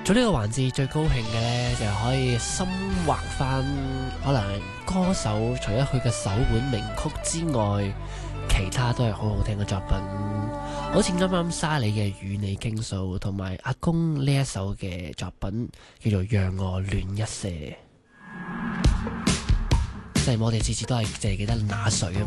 做呢個環節最高興嘅呢，就係可以深挖翻可能歌手除咗佢嘅首本名曲之外，其他都係好好聽嘅作品，好似啱啱沙莉嘅《與你傾訴》同埋阿公呢一首嘅作品叫做《讓我戀一些》。即係我哋次次都係淨係記得那誰啊嘛。